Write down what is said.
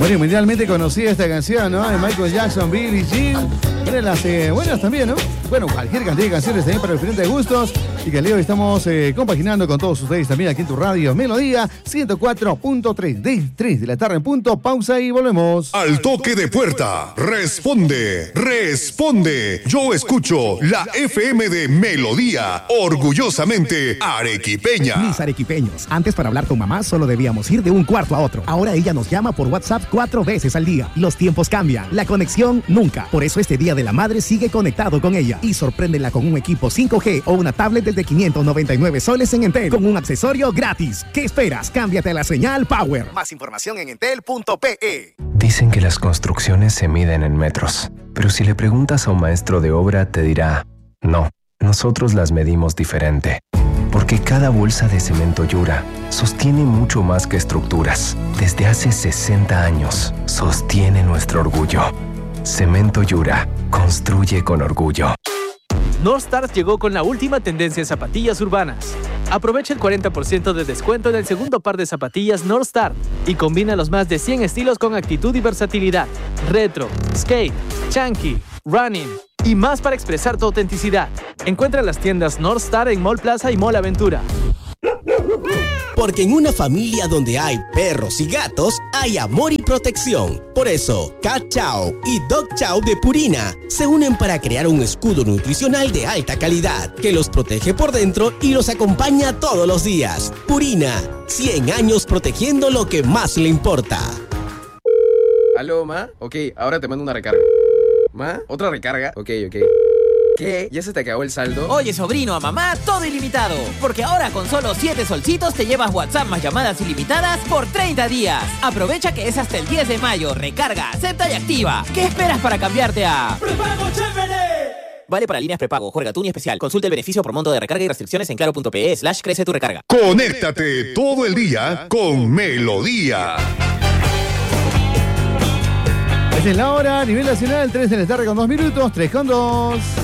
Bueno, y mundialmente conocida esta canción, ¿no? De Michael Jackson, Billie Jean. Una de las buenas también, ¿no? Bueno, cualquier cantidad de canciones también para diferentes gustos. Y que el día de hoy estamos compaginando con todos ustedes también aquí en tu radio Melodía 104.3 de 3 de la tarde en punto. Pausa y volvemos. Al toque de puerta, responde. Yo escucho la FM de Melodía, orgullosamente arequipeña. Mis arequipeños, antes para hablar con mamá solo debíamos ir de un cuarto a otro. Ahora ella nos llama por WhatsApp 4 veces al día. Los tiempos cambian, la conexión nunca. Por eso este Día de la Madre sigue conectado con ella y sorpréndela con un equipo 5G o una tablet desde 599 soles en Entel con un accesorio gratis. ¿Qué esperas? Cámbiate a la señal Power. Más información en entel.pe. Dicen que las construcciones se miden en metros, pero si le preguntas a un maestro de obra te dirá, no, nosotros las medimos diferente. Porque cada bolsa de cemento Yura sostiene mucho más que estructuras. Desde hace 60 años, sostiene nuestro orgullo. Cemento Yura, construye con orgullo. Northstar llegó con la última tendencia en zapatillas urbanas. Aprovecha el 40% de descuento en el segundo par de zapatillas Northstar y combina los más de 100 estilos con actitud y versatilidad. Retro, skate, chunky, running y más para expresar tu autenticidad. Encuentra las tiendas Northstar en Mall Plaza y Mall Aventura. Porque en una familia donde hay perros y gatos, hay amor y protección. Por eso, Cat Chow y Dog Chow de Purina se unen para crear un escudo nutricional de alta calidad que los protege por dentro y los acompaña todos los días. Purina, 100 años protegiendo lo que más le importa. ¿Aló, ma? Ok, ahora te mando una recarga. ¿Ma? ¿Otra recarga? Ok. ¿Qué? ¿Ya se te acabó el saldo? Oye, sobrino, a mamá, todo ilimitado. Porque ahora con solo 7 solcitos te llevas WhatsApp más llamadas ilimitadas por 30 días. Aprovecha que es hasta el 10 de mayo. Recarga, acepta y activa. ¿Qué esperas para cambiarte a Prepago Chévere? Vale para líneas prepago, juega Tuni especial. Consulta el beneficio por monto de recarga y restricciones en claro.pe/crece tu recarga. Conéctate todo el día con Melodía. Es la hora, a nivel nacional, 3 de la tarde con 2 minutos, 3 con 2.